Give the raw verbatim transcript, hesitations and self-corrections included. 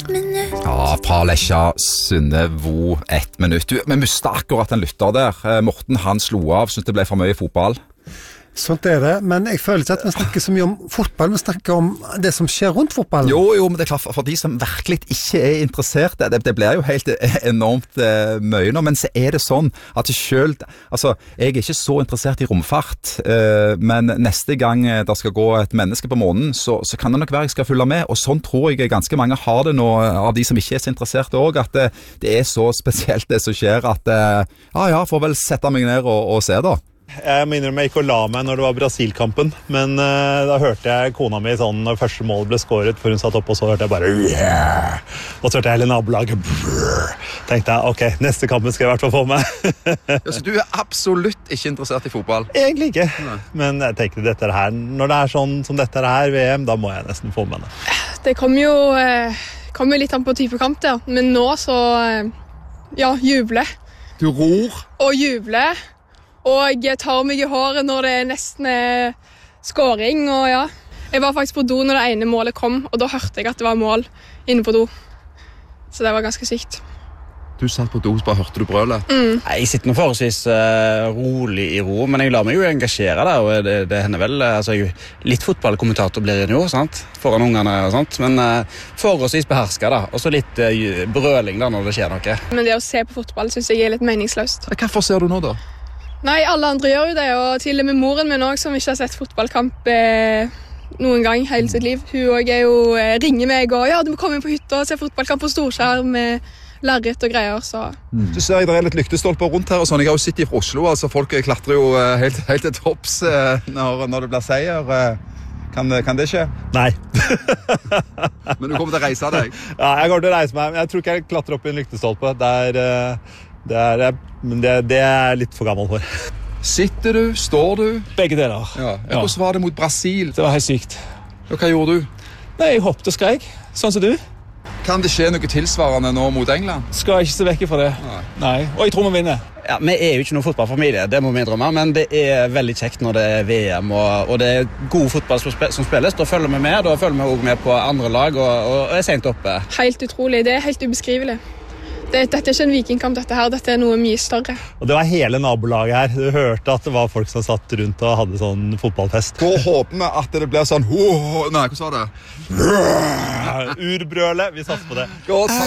ett minutt. Ja, fra Lesja, Synne Vo, ett minutt. Du, vi mistet akkurat en lytter der. Morten, han slo av, syntes det ble for mye fotball. Sånt er det, men jeg føler ikke at vi snakker så mye om fotball, vi snakker om det som skjer rundt fotballen. Jo, jo, men det er klart, for de som virkelig ikke er interessert, det, det blir jo helt enormt eh, mye nå, men så er det sånn at selv, altså, jeg er ikke så interessert i romfart, eh, men neste gang det skal gå et menneske på månen, så, så kan det nok være jeg skal følge med, og sånn tror jeg ganske mange har det nå, av de som ikke er så interessert også, at det, det er så spesielt det som skjer, at eh, ja, ja, får vel sette meg ned og, og se da. Jeg må innrømme jeg ikke å la meg når det var Brasil-kampen, men uh, da hørte jeg kona mi sånn når første mål ble skåret, for hun satt opp og så hørte jeg bare yeah! Og så hørte jeg hele nabolaget brrr. Tenkte jeg, ok, neste kampen skal jeg i hvert fall få med. Ja, så du er absolutt ikke interessert i fotball? Egentlig ikke, Nei. Men jeg tenkte dette her, når det er sånn som dette her, V M, da må jeg nesten få med det. Det kommer jo eh, kommer litt an på type kamp der, men nå så, eh, ja, juble. Du ror? Og juble. Og jeg tar meg i håret når det nesten er skåring, og ja. Jeg var faktisk på do når det ene målet kom, og da hørte jeg at det var mål inne på do. Så det var ganske sykt. Du satt på do, så bare hørte du brølet? Mm. Jeg sitter nå forholdsvis uh, rolig i ro, men jeg lar meg jo engasjere der, og det, det hender vel, altså jeg, litt fotballkommentator blir det jo, sant? Foran ungene og sånt, men uh, forholdsvis behersket da, og så litt uh, brøling da når det skjer noe. Men det å se på fotball synes jeg er litt meningsløst. Hvorfor ser du nå da? Nei, alle andre gjør jo det, og til og med moren min også, som ikke har sett fotballkamp eh, noen gang hele sitt liv. Hun også er jo, eh, ringer meg og ja, du må komme inn på hytta og se fotballkamp på storskjerm med lerret og greier, så... Mm. Du ser jeg, det er litt lyktestolper rundt her og sånn. Jeg har jo sittet i Oslo, altså folk klatrer jo helt, helt til topps eh, når, når det blir seier. Kan, kan det skje? Nei. Men du kommer til å reise deg? Ja, jeg kommer til å reise meg, men jeg tror ikke jeg klatrer opp i en lyktestolpe. Det er... Eh, Det er, men det, det er litt for gammel for. Sitter du? Står du? Begge deler. Ja. Ja. Hvordan var det mot Brasil? Det var helt sykt. Og hva gjorde du? Nei, jeg hoppet og skrek, sånn som du. Kan det skje noe tilsvarende nå mot England? Skal ikke se vekk fra det. Nei. Nei. Og jeg tror vi vinner. Ja, vi er jo ikke noen fotballfamilie, det må vi innrømme, men det er veldig kjekt når det er V M, og, og det er god fotball som spilles. Da følger vi med, da følger vi også med på andre lag, og, og er sent oppe. Helt utrolig, det er helt ubeskrivelig. Det, dette er ikke en vikingkamp, dette her, dette er noe mye større. Og det var hele nabolaget her. Du hørte at det var folk som satt rundt og hadde sånn fotballfest. Nå håper vi at det blir sånn, oh, nei, hva sa det? Urbrølet, vi satser på det. Godt.